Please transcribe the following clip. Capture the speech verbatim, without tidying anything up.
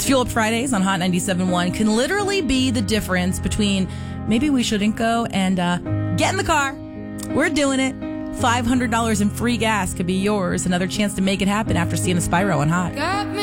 It's Fuel Up Fridays on Hot ninety-seven point one. Can literally be the difference between maybe we shouldn't go and uh, get in the car. We're doing it. five hundred dollars in free gas could be yours. Another chance to make it happen after seeing a Spyro on Hot.